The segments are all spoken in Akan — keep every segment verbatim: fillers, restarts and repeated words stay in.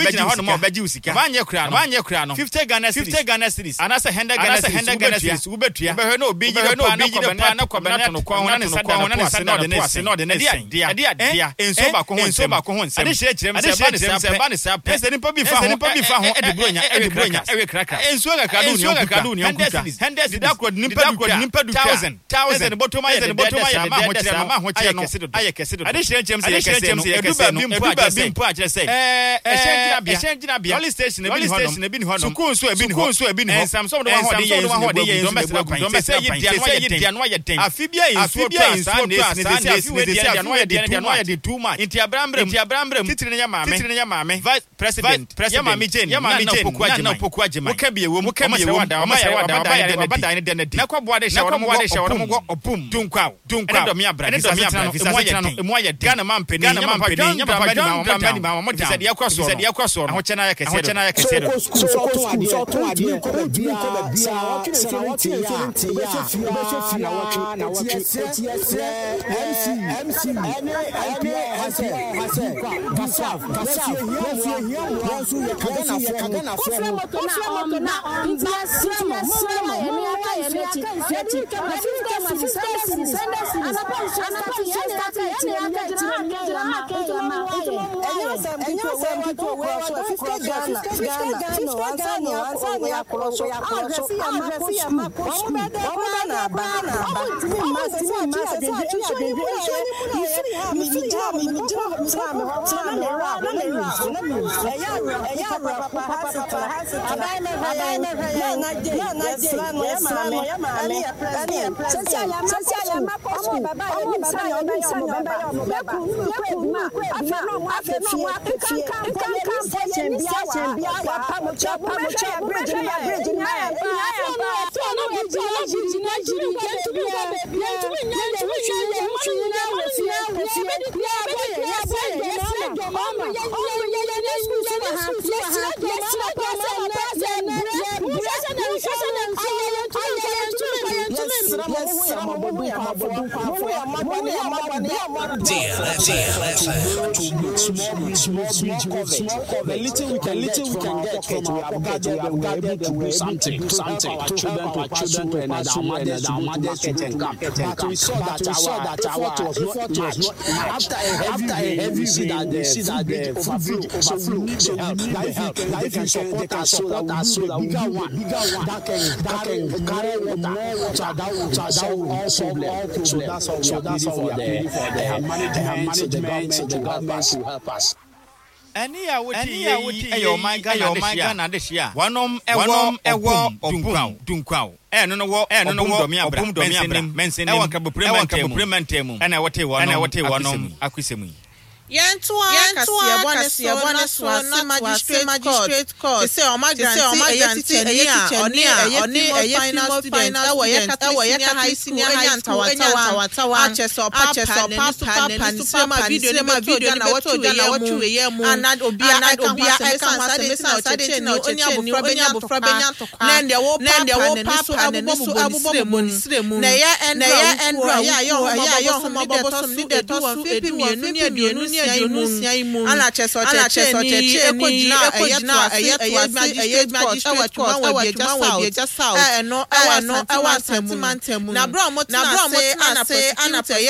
begyina ho no mo begi usika manye kura no manye kura no fifty Ghana cedis fifty Ghana cedis anasa one hundred Ghana cedis one hundred Ghana cedis ubetua ubehwe no obi gye pa na kwa na kwa na no kwa ho na sada ho na sada de nese no de nese dia dia dia enso ba ko ho enso ba ko ho nsem ade hye kyerem se ba ne se ba ne se pa ese nipa bi fa ho nipa bi fa ho e de bronya e de bronya e we kraka enso ga kadu ni onkuta kadu ni onkuta one hundred cedis da ko nipa bi kwa nipa du thousand thousand ne botoma ye de botoma ye ma ho kyerem ma ho kyerem no aye kese do ade hye kyerem se ye kese no eduba bi mpo a kyerem mpo a kyerem se eh ehyenjina bia ehyenjina bia police station e bi ni ho no bi ni ho no sukun so e bi ni ho so e bi ni ho samsom do ho de ye so de ye so do me se ye dia no ye dia no ye den afibia yin so bia yin so to asa ne se we dia no ye dia no ye de too much inti abrambrem inti abrambrem titire ne ya maame titire ne ya maame vice president ya maame jeni ya maame jeni na poku agema muka bie wo muka bie wo o ma ya wada ba ya ba dan de na kwa boade hye wo mo boade hye wo mo go opum dunkwa dunkwa ne do me abra ne do me abra visa se no emo ye Ghana man pani Ghana man pani nya papa di ma mo di ma mo di se de yakwa so de yakwa so ho che na ya kese do ho che na ya kese do so to ade so to ade ko be bia sa o kire seventy ya be se fi be se fi na wo na wo M C M C I P hase hase gasaf gasaf yes ye yo so ye kagana fo kagana fo mo na on dia sema sema ye ni aka ye ni fifty fifty fifty send us ana pa ana pa ye ni aka ye ni aka tira ni ya ma ke ya ma enyo sam enyo sam to we so fifty Ghana Ghana ansani ansani ya koloso ya koloso ya ma ko ya ma ko o me de bana bana timi ma timi ma se de de de de mi mi ja mi mi ja mi sa me sa me ra na me ra na me ya ya papa papa hasa abai me abai me ya na je ya na je ya ma me ya ma me sasa ya ma sasa ya ma ko so baba ya ni baba ya ni sa baba ya mo baba ku ma afa no mo afa no mo afa kan kan kan se chembia chembia ya pa mo cha pa mo cha bridge ni ya bridge ni ya pa so no mo cha na bridge na jiri ke tu bi ya ya tu bi nya tu bi ya ya tu ni na wo si ya wo si ya ya ba ya ba ya do ma ma ya ya ya ya school so ha yes na yes na pa ma na ya na ya ya na ya na ya tu ya tu ya tu yes ya ma bodu ya ma bodu kwa ya ma bodu ya ma bodu ya ma D L F small small small small the little we can little we can get from our gadget we are able to do something something our children to our children and our mothers our mothers to come but we saw that our effort was not much after after a heavy see that the see that the overflow so we need the help if you support us so that us so that bigger one that can that can carry water that water that will all problem so that's all so that's all the management the government the government to help us. Any ya wuti ayo my Ghana this year wanom ewo ewo dunkwaw dunkwaw eh no no wo eh no no wo opum do mi abra mensen e won ka bupremantemu e na wote wonom e na wote wonom akusemu Yentua kasia bone so na magistrate court say o magranti eyetia oni oni final student e wo ye kata wo ye kata senior high tawa acheso papa ne papa ne super video ma video na wotu na wotu ye mu and obia obia e kan sa de sa cheche na oni abofra benya abofra benya tokwa na nde wo papa ne so abubo ni siremu na ye endra ya yo ya yo ho mabobo ni de to so edu mienu ni mienu Imu ana cheso cheso cheche ekojina ekojina eyeto eye magistrate court awa just south eh no awa no awa sentiment na bro mo na bro mo ana say ana say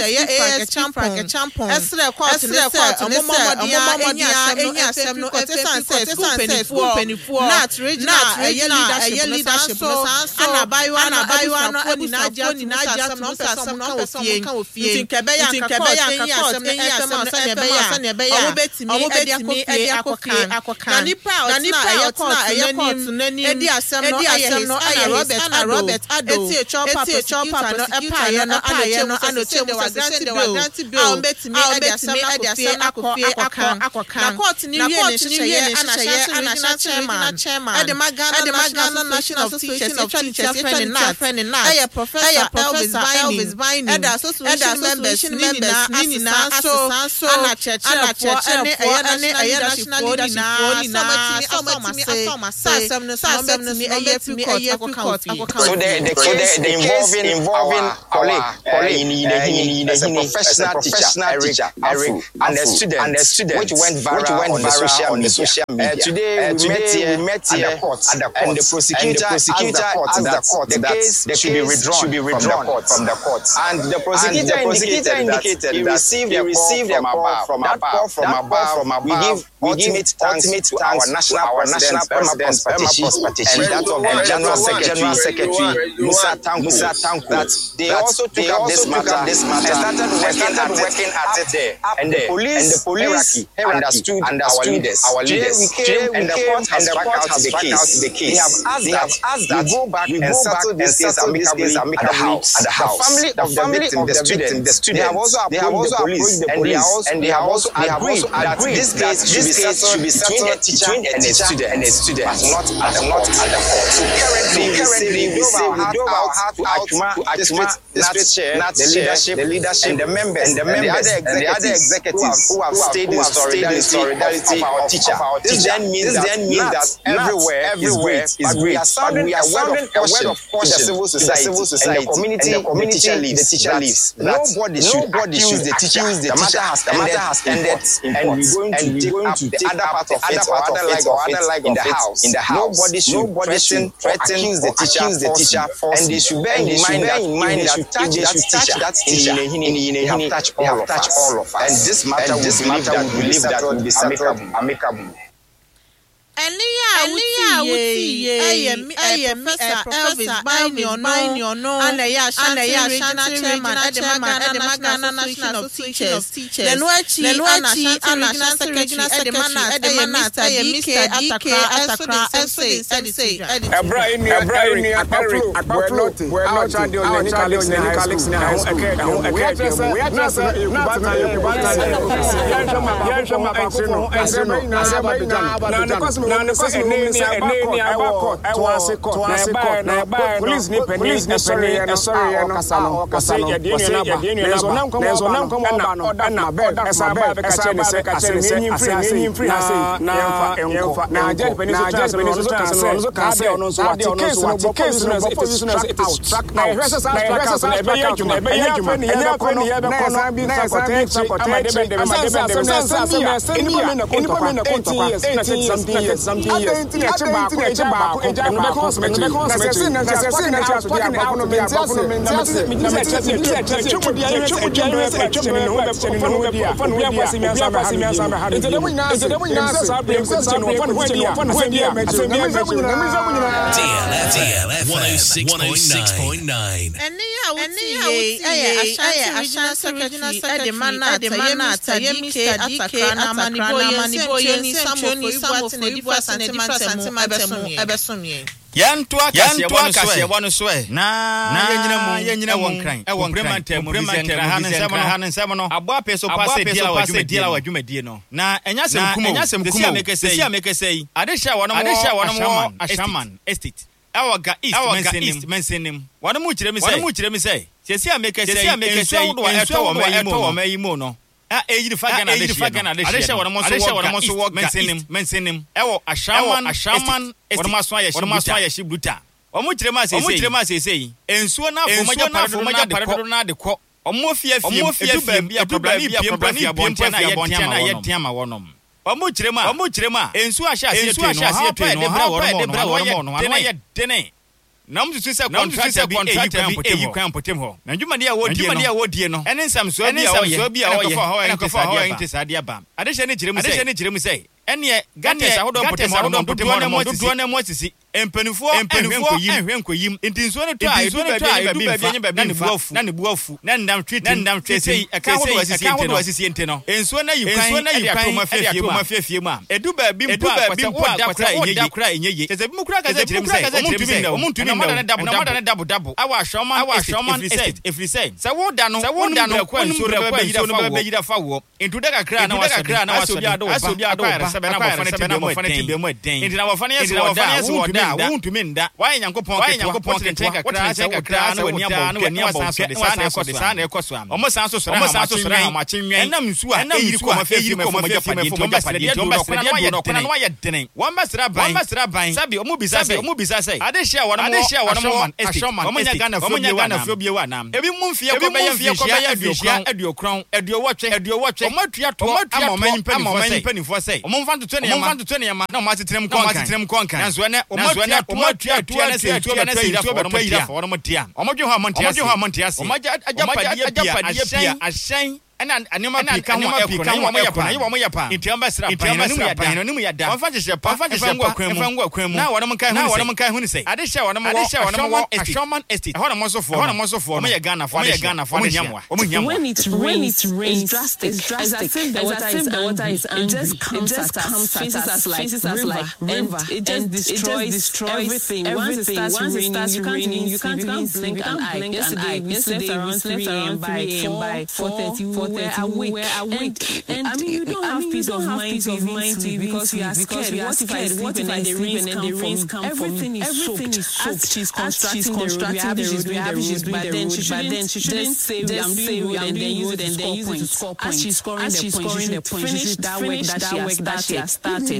A S champion champion esre court ne say omomodia enya asem no etesan say school penifo not regional eye leadership no ana bayo ana bayo no abuna dia ni na dia asem no asem no ka ofie tinkebe ya ka court enya asem no Sanya beya obetimi edi akokan na nipa na eye court nani edi asem no asem no aye Robert ana Robert ado eti chopa no epa ye no anaye no anoche de wa grant bill a obetimi edi asem akofie akokan na court ni wie ne hye ana hye chairman edi magana national association of teachers friend na aye professor Elvis Binding edi association members ni na so so ana cheche ana cheche ene eye national leadership body na something asoma say some no some no me eye free court akọ so the the so the, the involving involving colleague colleague in in as a professional teacher Eric and the student and the student which went viral on the social media social media today we met here met here at the court and the prosecutor prosecutor asked the court that the case should be withdrawn should be withdrawn from the court and the prosecutor indicated he received he received a call from above from above from above we give ultimate thanks to our national our national president and that of the general secretary secretary Musa Tanku Musa Tanku that they also took up this matter this matter and started working at it there and the police and the police understood our leaders our leaders and the court has struck out the case they have asked that we go back and settle this case amicably at the house at the house the family of the victim the student the student they have also approached the police and they have also agreed that this case should be settled between a teacher and a student but not at the court so currently currently we say we do our heart out to Akuma district chair the leadership the leadership and the members and the members and the other executives who have stayed in solidarity of our teacher this then means that everywhere everywhere is great but we are sounding a word of caution to the civil society and the community the teacher leaves nobody should accuse the teacher the matter has ended and we're going to take other part of it or other leg of it in the house in the house nobody should threaten threaten the teacher the teacher and they should bear in mind that they should touch that teacher they have touched all of us and this matter we believe that will be settled amicably. Eliya Uti ye ye Professor Elvis Bainiono and Aya Shanti Chairman Edemagana National Teachers Lenuachi National Secretary Edemana Mister D K Atakra Essay Essay Ebrahim Ebrahim Akpro Akpro we're not trying to learn Calyx now okay we are just we are just Kubata Kubata na no say ene ni ene abakot to ase court na ba police ni police ni sorry no sorry no kasa no kasa no yede ni na ba na so nam komo ba no na be esa ba be ka che ni se ka che ni se ase ni free ase na enfa na je pe ni so trans pe ni so trans no so ka se ono so what case no bo case no it is struck out na resa sa struck out na be yajuma be yajuma ni ya ko ni ya be ko no bi sa protect protect de de de de sa sa sa ni ko na ko na ko na something years something years e che ba ko e che ba ko e ja ba ko so me na se se na se se na cha so dia ba ko no me ba ko no me na se me na che che che che mo dia ye che che no se che no be che no be dia fa no dia si me sa ba si me sa ba ha de de mo na se de mo na se sa be ko che no fa no dia fa no dia me che me me mo na me mo na D L F one oh six point nine eni ya wuti ye aye Ashanti Secretary Edemana Edemana ye Mister D K Atakra na manibo ye samfo ibu ati na ibu ati yanto akase wonu so e na yenyina mu yenyina mu nkran e won kremantem mu kremantem hansem no hansem no abo apeso passe diala wadwuma diala wadwuma die no na enyasem kumo enyasem kumo desi amekesei adehia wono adehia wono ashaman estate awaga east mensenim wono mu kiremi sei wono mu kiremi sei desi amekesei amekesei enso wo mayi mayi mo no a ejiri fagana adehia adehia wono mo so wo mensenim mensenim ewo ashaman ashaman wono maso aye wono maso aye shibruta omo kirema sesei omo kirema sesei ensuo na fomaja paradono paradono na de kɔ omo fie fie edu ba bia problem bia problem bia bontia na ye tiama wonom omo kirema omo kirema ensuo ahya ase ensuo ahya ase etu no ha wonom no no ye dene nam tu sɛ contract bi eyi kwan potem ho na dwuma dia wo die no dwuma dia wo die no ene nsam so bia wo ye bia wo ye ene kofa ho ente sadia ba adehye ne kiremu sɛ adehye ne kiremu sɛ ene gates ahodo potem ahodo potem ho do na mo sisi empanifo empanifo ehwe nkoyim ntinsuo ne to a edu ba bi ba bi ba bi buafu na ne buafu na ndam tweet na ndam tweet sei aka ahodo asisi ente no asisi ente no ensuo na yi kwan na yi kwan ma fiefie ma edu ba bi mpo a kwata da kra enyeyi tese bi mu kra ka se kiremu sɛ omuntumi na omuntumi na na dabu dabu na dabu dabu awa shoman awa shoman efri say se wo da no wo da no kwa ensuo ba bi yira fa wo entu da kakra na wa so na wa so dia do ba sebe na bofane tibe na bofane tibe mu den enti na bofane yeso oda oda wuntumi nda why nyankopon why nyankopon kete kakra che kakra na wani abo na wani abo de sa na ekoso sa na ekoso am omo san so so na san so so na ma chenwen enam nsu a eyiri ko ma fe ko ma fe fie fo ma pade de omba sra de do na wa ye denen wamba sra ban wamba sra ban sabi omo bisa sabi omo bisa sai ade hia wona mo ade hia wona mo omo nya Ghana fo bi wa na fo bi wa nam ebi mu mfie ko be ye ko be ye aduokron aduokron aduowotwe aduowotwe omo tua to amoman panifo sai omo mfa to ne yama to ne yama na omo atetrem konkan atetrem konkan nanso ne omo tua omo tua tua na se tua na se ira fo no tia fo no tia omo dwe ho amontia omo dwe ho amontia se omo ajapadi ajapadi ahyen ana anima pika ho pika ho mo yapa na mo yapa itiamba sra pan no mu yada no mu yada onfa je pa onfa je pa efa ngwa kwan mu na wona mo kai hu na wona mo kai hu ni sei ade hye wona mo ade hye wona mo Ashoman estate ho na mo so fo ho na mo so fo mo ye Ghana fo mo ye Ghana fo mo nyamwa o mo nyamwa when it rains it's drastic it's drastic the water is it just comes at us faces us like river it just destroys everything once it starts raining you can't even blink an eye yesterday we slept around three a.m. by four thirty We're awake. We're awake. And, and I mean, you don't I have mean, peace, of mind, peace of mind to because you are scared. What if I sleep and the rains come, the rains come everything is everything is soaked. She's constructing the road. We have she's doing the road, but then she but then she shouldn't say we are doing road and then use it and then use it to score points. As she's scoring the point, she should finish that work that she has started.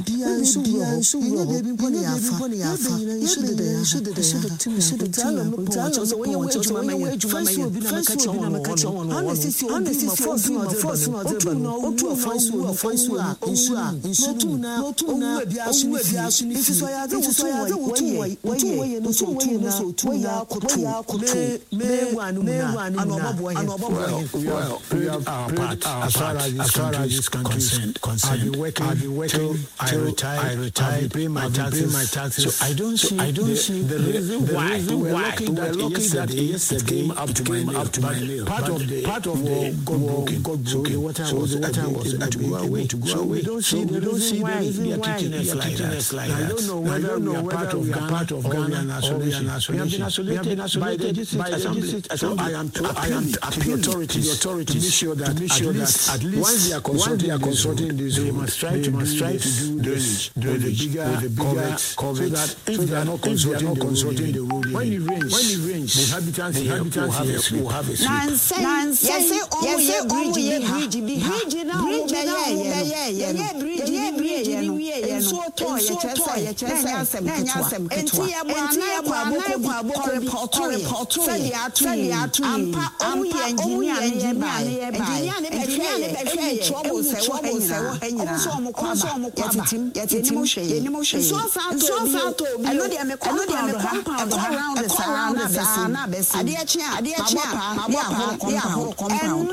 Force no otu no otu offense no offense a nsu a nsu na owu bia asu ni bia asu ni so ya de so ya de otu wai otu wai no so otu na otu ya koto me me wanu na anobobo he well we have our part as far as as far as this country is concerned. I've been working I've been working I retire I retire I pay my taxes my taxes so I don't see I don't see the reason why why we're lucky that yesterday came up to my up to my nail part of the part of the God broken so the water so was the water was to go away to go away. We don't see we don't see why they are treating us like that. I don't know whether we are part of part of Ghana isolation. We have been isolated by the district assembly. So I am to I am to the authorities authorities to make sure that to make sure that at least once they are consulting they are consulting this they must try to must try to do drainage with the bigger with the bigger so that if they are not consulting consulting the road when it rains when it rains the inhabitants the inhabitants will have a sleep. Yes, yes, bridge bridge bi bridge na bridge na ye ye bridge ye bridge ni ye so to ye chese ye chese na nya asem ketwa enti ye kwa boko boko report report say they are to ampa omu ye engineer ye ba engineer ne behwe ne behwe trouble say wo hanyina so omu kwa so omu kwa titim ye titim ye ni mo hwe so fa to bi eno de me compound around the surround na besi ade achi ade achi ma compound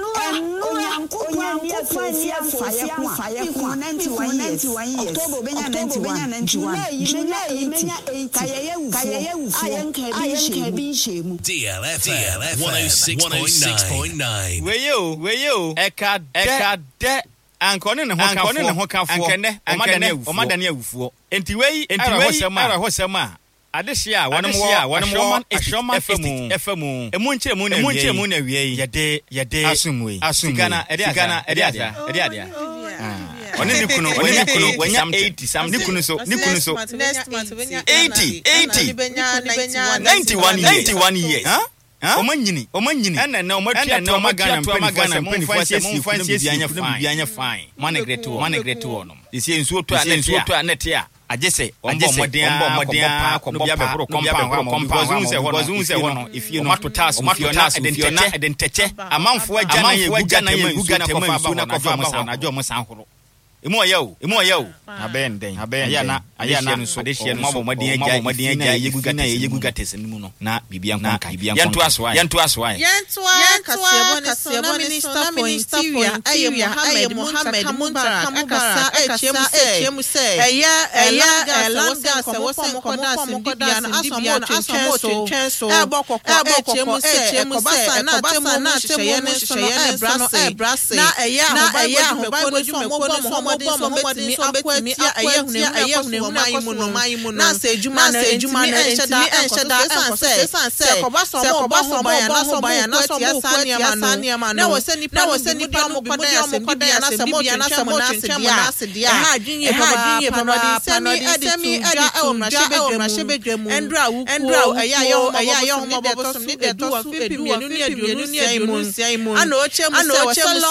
D L F one oh six point nine. Where you, where you, Eka, Eka, De, Ankone, Ankone, Hokafo, Ankene, Omadania Ufo, Entiway, Entiway, Ara Hosama. Adeshia one more one more Ashoman F M Emunche Mun Emunche Mun Ewie Yade Yade Asumwe Asumgana Ediana Ediada Ediada Oni nikuno oni nikuno wenya eighty some nikuno so nikuno so eighty eighty ninety-one ninety-one years huh omanyini omanyini ena na omatua na omagana mpani mpani fasi fasi bianya bianya fine man great one man great one isi nsuo to anetia to anetia ajese ombo modern ombo modern ko bia be bro compound compound se hono wazun se hono ifie no mato task ifie na identity identity amanfo agya na ye guga na ye guga na kofa ba na kofa ba na jo mo san horo emo yao emo yao abenden abenden aya na aya na so adehie no mo modern agya modern agya ye guga na ye guga tese nimu no na bibia nkonka bibia nkonka yanto aswa yanto aswa yanto kasebo ne so minister for interior aye Mohammed Mubarak akasa echemu se eya eya langa se wo se koda se bibia na asomo asomo chenso ebokoko echemu se echemu se na temu na temu ne so no e brase na eya na eya ho ba gboju me ko no homɔden so homɔden so akwatia ɛyɛ hunu ɛyɛ hunu hunu man mu no na sɛ adwuma na adwuma na ɛhyɛ da ɛhyɛ da ɛsɛ sɛ kɔba sɔ mo kɔba sɔ mo na sɔ mo na sɔ mo kwatia nneɛma no na wɔ sɛ nipa no sɛ nipa no kɔda yɛ asɛm bi na sɛ mo twɛn mo twɛn mo na sɛ dia ɛha adwinye ɛha adwinye pamɔden sɛmi ɛdi tu dwa ɛwɔ mmarahyɛ bedwa mu ɛndra wukuo ɛyɛ ayɛ ɛyɛ ayɛ homɔbɔ so ne de to so edu mienu ne aduonu ne aduonu sian mu ana ɔkyɛ mu sɛ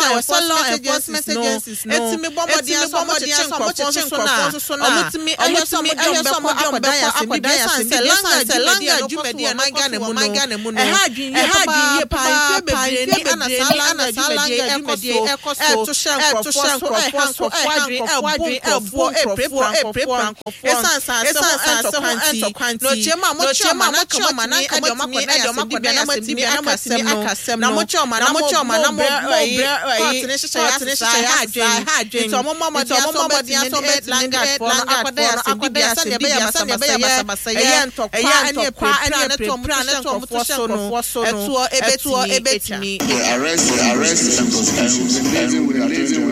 wɔsɛ messages no etimi bɔmɔden so mo kyekye nkɔfɔ so na ɔmutimi ɛyɛ so mo ɛyɛ so mo akɔda yɛ asɛm bi asɛm sɛ langa sɛ langa dwumadi a ɔman Ghana mu no ɛha adwinye ɛha pa pa bebree ni ana saa langa dwumadi ɛkɔ so ɛto hyɛ nkɔfɔ so ɛha nkɔfɔ ɛbo ɛprepra nkɔfɔ ɛsan sa sɛ ho ɛntɔkwanti no kyema mo kyema na kyema na ɛde ɔma kɔda yɛ asɛm bi na matimi akasɛm no na mo kyema na mo kyema na mo kɔtene hyehyɛ hyehyɛ adwen adwen to mo mo to mo mo dia so bet langa for akɔda yɛ asɛm bi asɛm bi bɛyɛ basabasa ɛyɛ ntɔkwa ɛne ɛprepra ne to mo hyɛ nkɔfɔ so no ɛtoɔ ɛbɛtoɔ ɛbɛtumi arrest arrest and prosecution with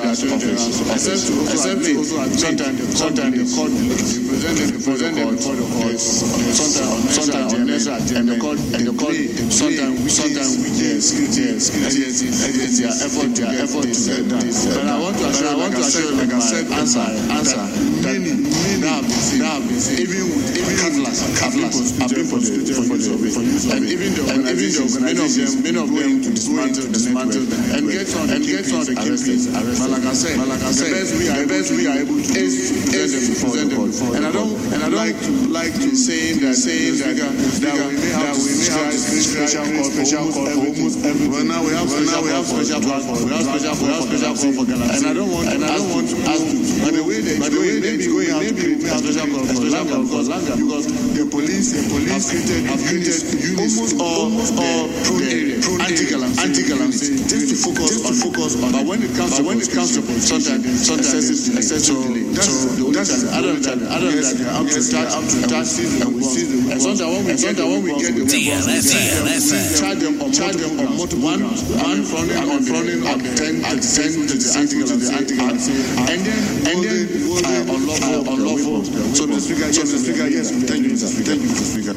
except to except sometimes sometimes the court presented before the court sometimes sometimes unnecessary and the court and the court sometimes sometimes we the security agencies agencies their effort their effort to get that but I want to assure I want to assure like I said answer answer many now now even with even catalyst catalyst have been prosecuted for use of it and even the and even the many of them many of them to dismantle dismantle and get on and get on the cases but like I said like I said the best we are able to is present them before and I don't and I don't like to like to saying that saying that that we may have we may have special call special call for almost every well now we have now we have special call for we have special we have special call for Ghana and I don't want and I don't want to ask by the way they by the way they be going out to we have special call for Langa because Langa because the police the police have created have created almost all almost all prone area anti-galam anti-galam just to focus just to focus on but when it comes to when it comes to sometimes sometimes excessive delay so that's other than other than they are up to touch up to touch and we see the and sometimes when we get when we get the weapons we charge them on charge them on multiple one one frowning on frowning on ten to ten to the anti-galam the anti-galam and then and then unlawful unlawful so the speaker so the speaker yes thank you thank you speaker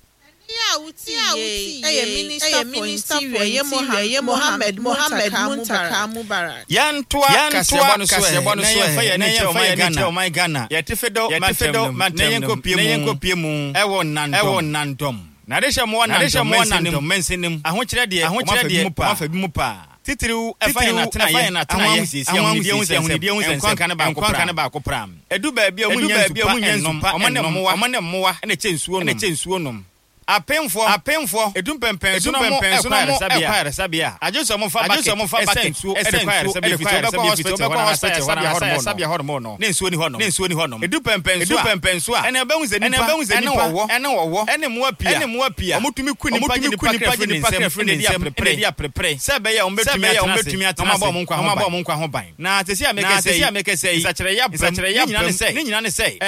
Minister for Interior Mohammed Mohammed Muntaka Mubarak. Yantua Yantua Kasebonu Soya na yɛfa Ghana ɔman Ghana yɛtefedo yɛtefedo mantenko piemu piemu ɛwɔ nandom ɛwɔ nandom na de hyɛ mo nandom mensinim ahokyerɛ de ahokyerɛ de afa bi mu pa titiriw ɛfa yɛ natena yɛ ahwan sisi ahwan sisi ahwan bi ehun sɛnsɛm kan ba ko kan ba ko pram edu ba bi omu nya nsupa ɔmo ne mmoa ɔmo ne mmoa ɛna kyɛ nsuo nom ɛna kyɛ nsuo nom apemfo apemfo edum pempen so no pempen so no ekwa resabia ajeso mo fa bucket ajeso mo fa bucket so ekwa resabia fito be ko hospital be ko hospital sabia hormone no ne nsuo ni hono ne nsuo ni hono edum pempen so edum pempen so ene be hu ze nipa ene be hu ze nipa ene wowo ene mo apia ene mo apia omutumi ku nipa ni nipa ni nipa krefre ni dia prepare dia prepare se be ya ombetumi atana ombetumi atana ma bo mo nkwa ho ban ma bo mo nkwa ho ban na tesi ameke sei na tesi ameke sei isakire ya isakire ya nyina ne sei ne nyina ne sei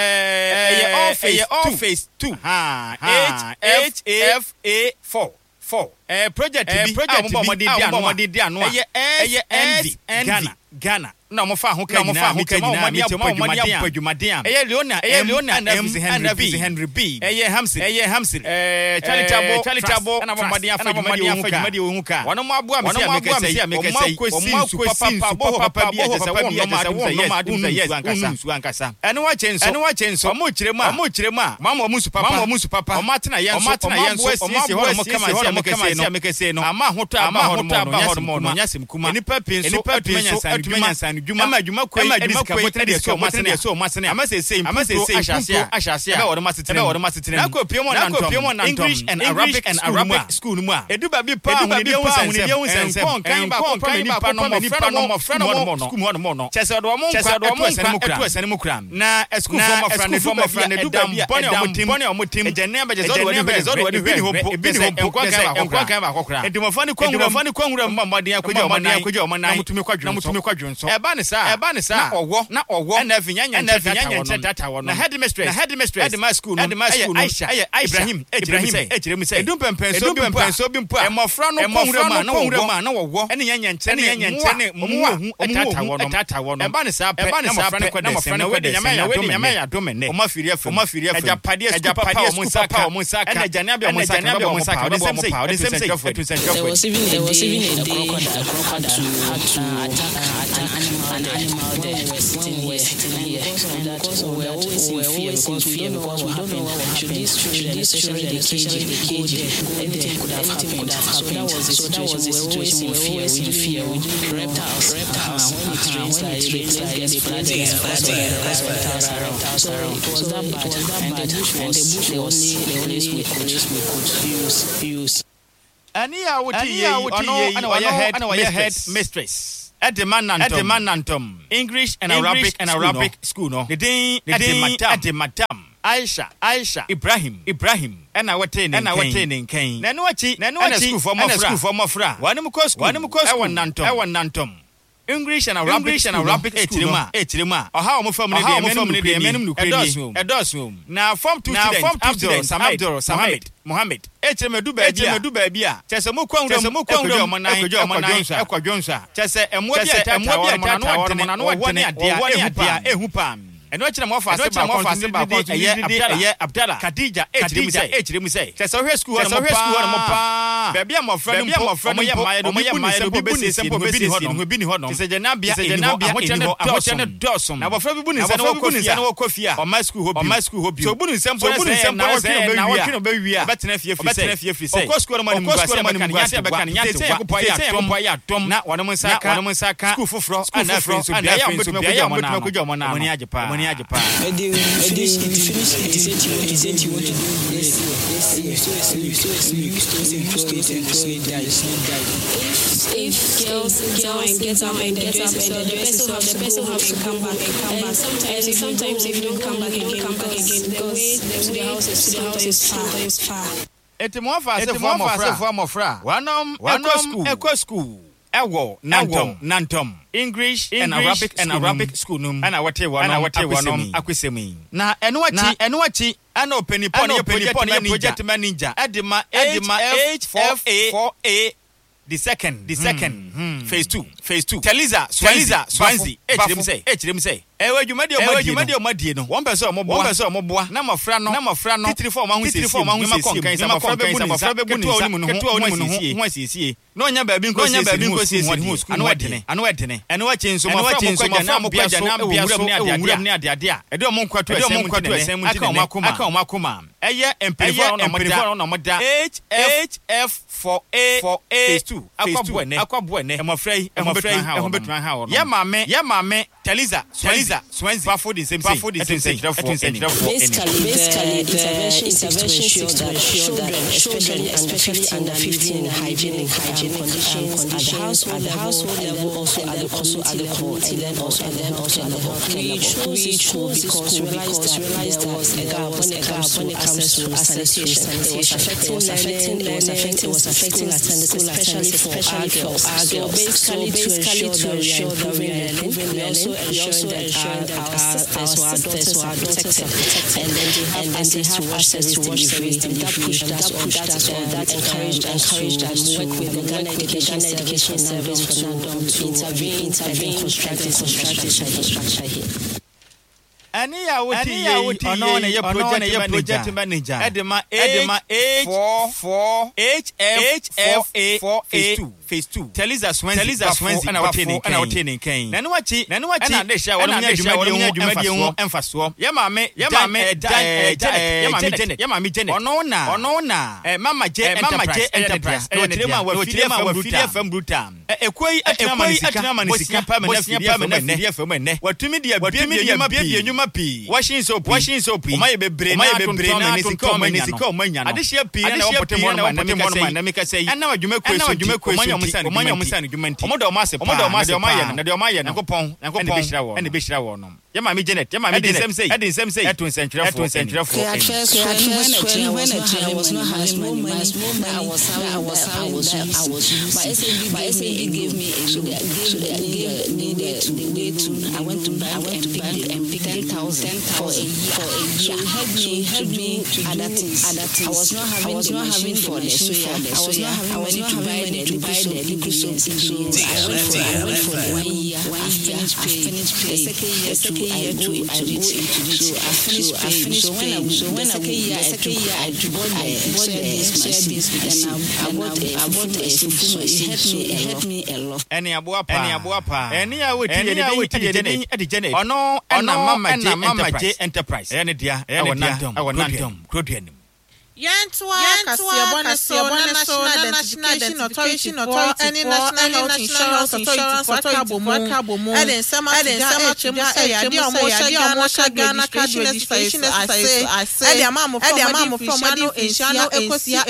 eh eh all phase two ha h H F A four four eh project bi project bi a mo di ano a eh envy Ghana Ghana na mo fa ho ka nyina mo fa ho ka nyina mo adwumaden eh Leona eh Leona and Henry B eh Hamsi eh Hamsi eh charitable charitable na mo maden afa adwumaden wo hu ka wono mo aboa me se ameke sei o mo akosi papa papa bi agesa wo no ma adum say yes ankasa ankasa ene wa chenso ene wa chenso mo kiremu a mo kiremu a mama mo su papa mama mo su papa o matena yen so o matena yen so o sisi ho mo kama se ameke sei no ama hoto ama hoto aba hormone nyasem kuma nipa pin so atuma nyansan dwuma ama dwuma kwai edika motere de so motere de so masene ama se sei ama se sei ahyasia ahyasia be wode masetene be wode masetene na ko pie mo nantom English and Arabic and Arabic school mu a edu ba bi pa hu de hu sensem kon kan ba kon kan ba pa no mo fra no mo fra no mo school mo no mo no chese do mo nkwa do mo nkwa etu esene mu kram na school for mo fra ne do ba fra ne do ba bone o mutim bone o mutim ejene ba je zo do wani be zo do wani bi ni ho bi ni ho nkwa kan ba kan ba kokra edimofo ni kwangura edimofo ni kwangura mmammaden akogye omanan akogye omanan mutumi kwadwo mutumi kwadwo nso eba ne sa eba ne sa na owo na owo na afinyanya nyanya tata wono na headmistress na headmistress edima school no edima school no Aisha Ibrahim Ibrahim ejirem say edum pempenso bi pempenso bi mpa emofra no kwangura ma na owo na owo ene nyanya nche ne nyanya nche ne muwa hu tata wono tata wono eba ne sa eba ne sa pe na mofra no kwede nyama ya we nyama ya dome ne oma firi afa oma firi afa ejapade ejapade o musaka o musaka ene janabi o musaka janabi o musaka o dem say o dem say there was even there was even a day a crocodile had to attack an animal an animal there were sitting here because of that we were always in fear because we don't know what will happen should these children especially the K G anything could have happened so that was the situation we were always in fear we reptiles reptiles when it rains like they plant reptiles around so it was that bad and the bush was the only we could use use Ani ya wuti ye ono ana waya head ana waya head mistress Edema Nantom Edema Nantom English and Arabic and Arabic school no the day the day at madam Aisha Aisha Ibrahim Ibrahim ana wate ne ana wate ne nkan na no achi na no achi school for mofra school for mofra wanu ko school wanu ko school e won Nantom e won Nantom English and Arabic and Arabic echirima echirima oha o mofam ne de menum ne de menum nukuri edosu na form two students Abdul Samad Mohammed echirima du ba bia du ba bia chese mo kwanwura mo kwanwura mo nan ekojo mo nan ekwadwo nsa chese emo bia tata mo na no wone ade a ehu pam eno akira mo fa se ba konsin ba konsin eye Abdallah Khadija echirimi say echirimi say chese hwe school ho mo pa ba bia mo fra no mo ye maye no mo ye maye no bi ni sempo be si no bi ni ho no chese janabia janabia ahoche ne dosom na bo fra bi bu ni se no ko fia no ko fia o ma school ho bi o ma school ho bi so bu ni sempo so bu ni sempo na wo twe no be wia betena fie fie say o ko school no mo ni ngwase be kan nya te ko pa ya tom na wono mo saka wono mo saka school foforo ana fie so bia ya betuma ko jo mo na mo ni ajepa mo ni ajepa e dey finish it finish it is it you is it you want to do this yes so it's you so it's you so it's you so it's you if girls girls get up and get up and the person have the person have to come back and come back sometimes sometimes if you don't come back again come back again because the house is the house is far is far etimo fa se for mofra wanom wanom eco school ewo Nantom Nantom English and Arabic and Arabic school num ana wate wanom wate wanom akwesemi na eno achi eno achi ana openi pon ye project manager edema edema H four A the second the second mm-hmm. phase two phase two Teliza Teliza Swansea echirem say echirem say ewe dwumadi omadi omadi no won pese omoboa won pese omoboa na mafra no na mafra no three four ma hu sisi ma kon kan sa mafra be bu ni sa be bu ni sa ketu oni mu no ho asisi no onya ba bi nko sisi no onya ba bi nko sisi anu edene anu edene enu achi nso mafra mo kwaja na mo kwaja na bia so ewuram ni ade ade a ede o mo nkwato asem mu ade asem mu ade aka o makoma aka o makoma eye empirifor no mo no mo da H H F four A phase two akwaboe ne akwaboe ne emofrai emofrai ehun betuma ha wo no ye mame ye mame Teliza Teliza Swansea bafo the same thing basically basically the intervention intervention is to ensure that especially especially under fifteen hygienic hygienic conditions at the house at the household level also at the also at the community level also at the also at the health we chose because realized that there was a gap when it comes to access to sanitation it was affecting learning it was affecting was affecting attendance especially for our girls so basically to ensure that we are improving learning we also ensure that our sisters or our daughters are protected and then they have access to wash service delivery that push that push that that encourage encourage that work with the Ghana Education Service to intervene intervene constructing construction here. Ani ya wuti ono na ye project manager edema edema H four H F four A phase two Teliza Swansea Teliza Swansea ana wotene ana wotene kan na no wachi na no wachi ana de sha wona adwumadi ho emfaso ye maame ye maame ye maame Janet ye maame Janet ono na ono na mama J enterprise no tirema wa firema wa firema brutal ekoi atena manisika atena manisika pa me na firema ne watumi dia bia bia nneɛma pii washing soap washing soap ɔma yɛ bebree na bebree na sika ɔma sika ɔma nya no adehyɛ pii na wɔpɔtɛ mɔ no na meka na meka sɛ ɛna adwuma kɔ so adwuma kɔ so ɔma nya ɔmo sa no ɔma nya ɔmo sa no adwuma nti ɔmo dɔ ɔmo ase ɔmo dɔ ɔmo ase ɔma yɛ no na de ɔma yɛ no nkopɔn nkopɔn ɛna behyira wɔ ɛna behyira wɔ no yɛ maame Janet yɛ maame Janet ɛde nsɛm sɛ ɛto nsɛntwerɛfo ɛto nsɛntwerɛfo at first when I was not having I was not having money I was I was I was I was my S A B gave me a so they gave me the way to I went to bank and picked ten thousand for a year. So help me help me other things other things I was not having I was not having for the soya I was not having money to buy the to buy the liquid soap. So I went for I went for one year one year I finished paying the second year to I go into it so I finished paying so when I so when I the second year I bought I bought the this and I bought I bought a so it helped me it helped me a lot. Any aboa pa any aboa pa any a we tie any Janet ono ona mama J enterprise any dia ɛwɔ nandom ɛwɔ nandom kroduanim Yantua Kasiabona so national identification authority for any national health insurance authority for Kabomu and in some and in some say ya dia omo ya omo Ghana card registration I say I say the amount from Mano Insiano Ekosia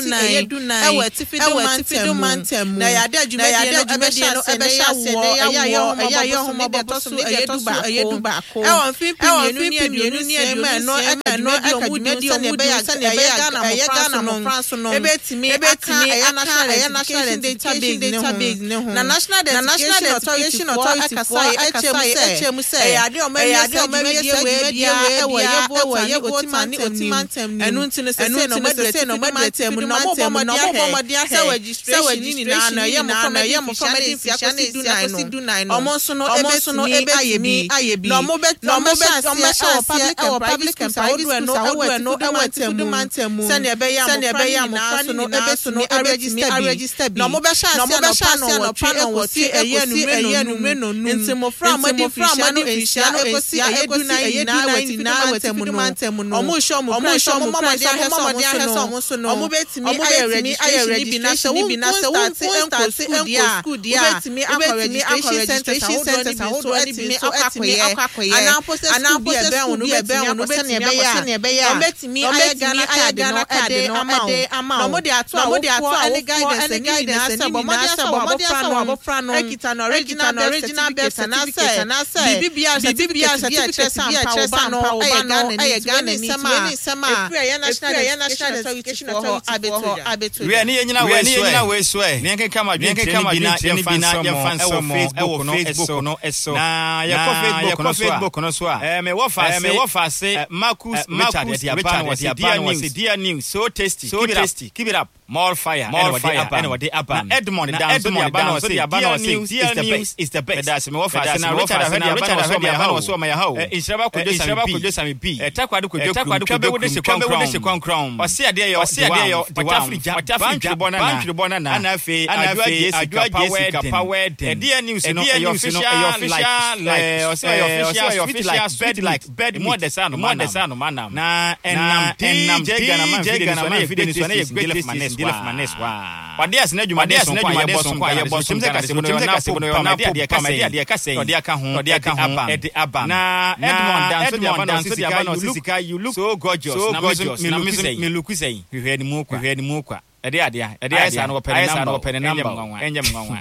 Eduna ewe tifido mantem na ya dia dwumadi no ebehia no ebehia wo ya ya ya homo botoso eyeduba eyeduba ko e won fifty mienu ni adwuma no e no akadwumadi omu di se ne be Ghana mo France no ebetimi ebetimi national identification database ne ho na national identification authority akasa echem say ade o ma ade o ma we bia ewe yebo otimani otimantem ni enu ntino se no medese no mantem no mo bo mo say registration ni na na ye mo from ye mo from identification du nine no omo so no ebetimi ayebi no mo bet no mo bet o ma public and private no ewe no ewe mantem send ebe ya mo so no ebe so no register bi no mo be sha no mo be sha no pa wo si eye nu me no nu nti mo fra mo di fra mo di fisha ekosi edu na eye na we na mantem no omo sho mo mo sho mo mo dia he so mo so no omo betimi aye registration bi na se wo start enko school dia obetimi registration center sa wo etimi akwakoye ana process bi ebe won no betimi akwakoye ebe ya obetimi aye Ghana card no ade amount no mo dey ato no mo dey ato any guidance any guidance say but mo dey say but mo dey say abofra no ekita no original original birth certificate na say bibia certificate certificate pa no e Ghana ni Ghana sama e national national education authority for abeto we ani nyina we ani nyina we so e ne nkenka ma dwen bi na ye fan so mo e wo Facebook no eso na ye ko Facebook no so a eh me wo fa me wo fa se Marcus Richard Richard was the dear news so tasty so keep it tasty up. Keep it up more fire more fire and what they aban Edmond down so the aban so the aban was dear news is the best that's me wo fa na Richard Richard was so my how inshraba kojo sami b takwado kojo kwabe wo de se kon kron o se ade yo se ade yo the Africa Africa bantu bona na na fe adwa Jessica power den dear news no your official like o say your official bed like bed more the sun more the sun man na enam enam Ghana man video ni so na ye great manes manes wa wade as na dwuma des na dwuma des so ya bosom se kase bono na kase bono na dia kase dia kase no dia ka ho dia ka ho e de aba na Edmond dance dia aba so dia aba no sisika you look so gorgeous na me look say hwehwe ni mu kwa hwehwe ni mu kwa e de ade e de ade na open number na open number enjem nwanwa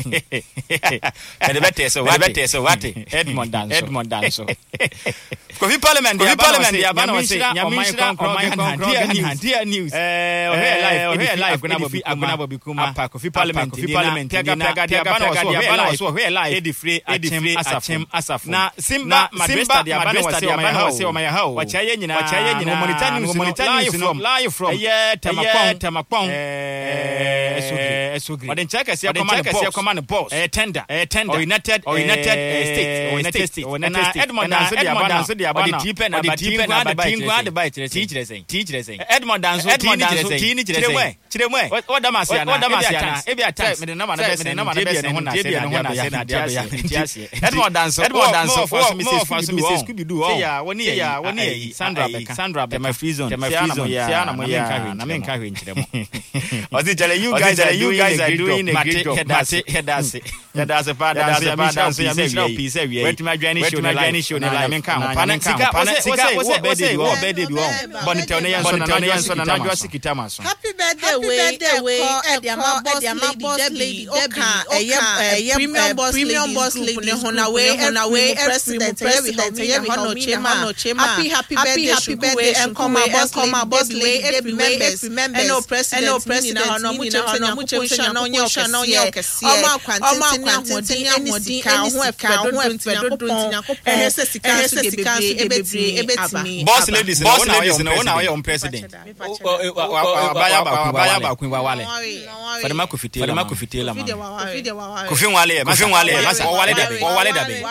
e de better so what better so what Edmond dance Edmond dance Coffee Parliament, Coffee Parliament, the Abano say, Yamishra, or my hand, dear news. Eh, oh, here life, when I will be Abano Bikuma, Coffee Parliament, Coffee Parliament, Tiaga, Tiaga, Abano, so here life, Eddie Free, Eddie Asafim, Asaf. Now, Simba, Simba, the Abano say, my house, say, my house, what Chayen, Chayen, Monitanian, Monitanian, from, lie from, yeah, Tamakon, Tamakon, eh, Sugri. But then check us, your command boss, a tender, a tender, or United, or United States, or United States, or Edmond, Edmond, But the deep and the deep and the team go the bite teach the same teach the same Edmond dance Edmond dance teach the same chiremwe what da masia na what da masia na e bia tax me the number na best me number na best no na say na dia na dia Edmond dance Edmond dance for Missus Missus Scooby Doo oh ya woni ya woni Sandra Beka Sandra Beka my free zone my free zone ya na mo ya na me nka hwe nchiremo o ti jale you guys you guys guys are doing a great job. Mate, hedase, hedase pa dance, pa dance, ya misra piece we. Wet ma dwani show na line show na line kan ho. Pana sika, pana sika, wo birthday wo birthday wo. Bonita ne yan so na yan so na na dwa sikita maso. Happy birthday we, we, e dia ma boss lady, Debbie, eh premium boss premium boss lady hona we, hona we president, president, ye hono chema. Happy happy birthday, happy birthday, and come boss, come boss lady, every members, and no president, no president, no much, no much, no nyo, no nyo kesi. Oma kwanti na hodi, any sika, ho efa, ho efa, do eh se sika so bebre, ebetimi. Boss ladies, boss ladies, no na your president. Abaya ba, abaya ba kun wa wale. Fadema kofite, fadema kofite la ma. Kofi wale, kofi wale, masa wale dabe, wale dabe.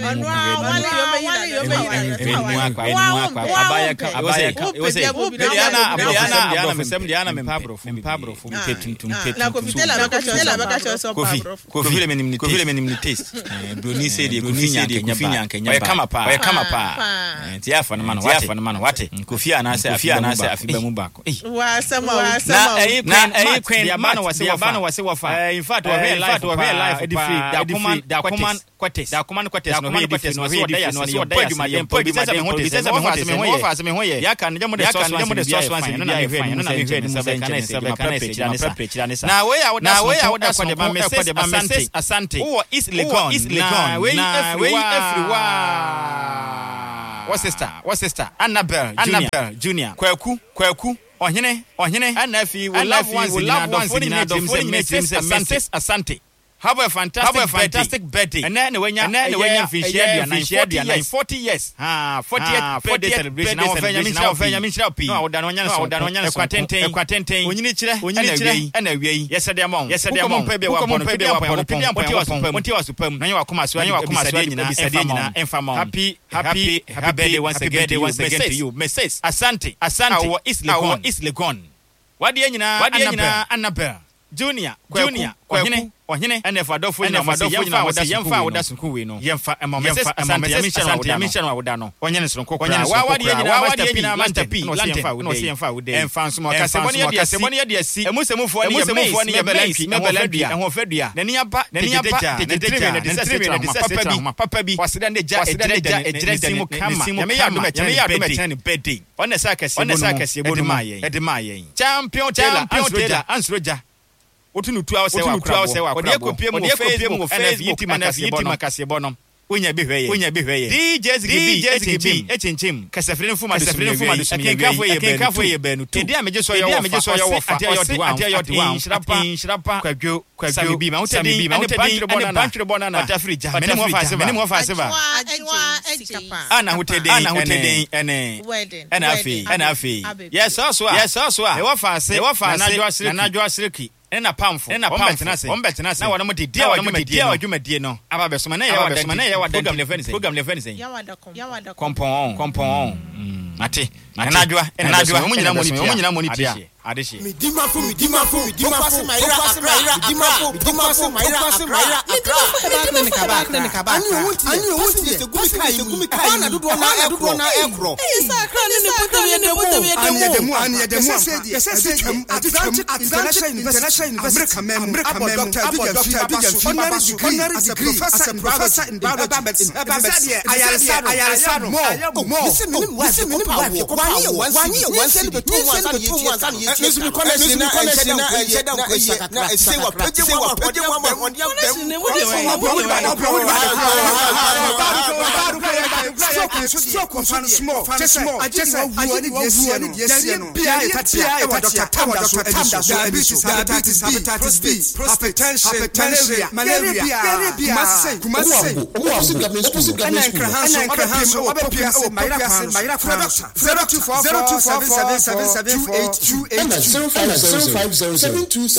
Abaya ka, abaya ka. It was a Diana, Diana, Diana, mesem Diana mempabro, mempabro, mpetuntum, mpetuntum. Na kofite la baka la baka so pabro. Kofi le menim ni taste, kofi le menim ni taste. Bruni say de kofi nya kofi nya kenya. Oye kama pa, oye kama pa. Ti afa no man, wate, afa no man, wate. Kofi anase, kofi anase afiba mu bako. Wa sama, wa sama. Na eh na eh queen diamano wase wa bana wase wa fa. In fact, we real life, we real life edi free. Da command, da command quarters. Da command quarters no we quarters no we dey no so dey ma dem po bi ma dem ho dey se me ho dey se me ho fa se me ho ye. Ya kan dem dey so dem dey so so no na me hwe no na me hwe no se kan se ma prepare chira ne sa. Na we ya na we ya woda so dey ma message asante asante. Wo is legon, is legon. Na we everyone. What's sister? What's sister? Annabelle, Annabelle Junior. Kwaku, kwaku. Ohene, ohene. Anafi, we love ones, we love ones. Asante, asante. Have a fantastic, have a fantastic birthday. And then when you, and then when you fish here, nine forty years. Ah, fortieth birthday celebration. Now, Benjamin, now Benjamin, now P. No, down on your, down on your, quatente, quatente. When you need chile, when you need chile, and away. Yesterday among, yesterday among, pay one, pay one, pay one, what you was superb, what you was superb. Now you are come as well, you are come as well, and family. Happy, happy, happy birthday once again, once again to you, Missus Asante, Asante, our is Legon, is Legon. What do you know? What do you know? Annabelle, Junior, Junior, Ohene. Ohene ene fa dofo ene fa dofo ene fa yemfa woda sunku we no yemfa emomesa asante asante mission wa woda no onye ne sonko kwa wa wa de nyina wa de nyina master p no yemfa woda no yemfa woda emfa nso mo kase mo ne de ase mo ne de asi emusemufo ne emusemufo ne belanpi me beladua ehon fadua nani aba nani aba teteteja ne de papa bi papa bi wasida ne ja ejira ejira simu kama yame ya do me ya do me tene birthday one sa kase one sa kase bo no edema yen champion tailor ansroja ansroja Otunu tu awse wa krabo. Ode ekopie mu Facebook, N F Yiti makase bono. Onya behweye. Onya behweye. D J Zigbi, Echinchim, Echinchim. Kasafrene fuma de sufrene fuma de sumi. Kenkafo ye benu. Kenkafo ye benu. Ede ameje so ya wo. Ameje so ya wo fa. Ade ayoti wa. Ade ayoti wa. Shirapa, shirapa. Kwagyo, kwagyo. Sami bi ma utedi. Bi ma utedi. Ane pantry bonana. Atafrija. Mene mo fa seva. Mene mo fa seva. Ana utedi. Ana utedi. Ene. Ene afi. Ene afi. Yes also. Yes also. E wo fa se. E wo fa se. Na jwa siriki. Na jwa siriki. Ena pamfo ena pamfo ombet na se na wona mo de dia wa dwumadie no adwumadie no aba beso na ye wa beso na ye wa program le fence program le fence ya wada kom ya wada kompon kompon ate na adwa ena adwa mo nyina mo ni mo nyina mo ni tia adehye midima fu midima fu midima fu maira akra midima fu midima fu maira akra akra ne kaba ne kaba ani wonti ani wonti se gumi kai se gumi kai na dodo na ekro na ekro isa akra ne ne poto ye ne poto ye ani edemu ani edemu yese se twam Atlantic International University America mem America mem doctor Abidjan honorary degree as a professor in professor in biology medicine ayaresa ayaresa more more listen listen wife kwani wani wanse be two one be two one Nesu mi connection na connection na e da ko isa na e say wa page wa page wa ma on dia dem ne wo dey wa bro we ba bro we ba stroke fan small small just wani dey no dey no bia bia e wa doctor tamda so tamda so diabetes diabetes hepatitis B hypertension malaria malaria kumase kumase wo asu government school government school ana nkra so abapia o maira fan zero two four four seven seven seven seven two eight two eight zero five zero zero seven two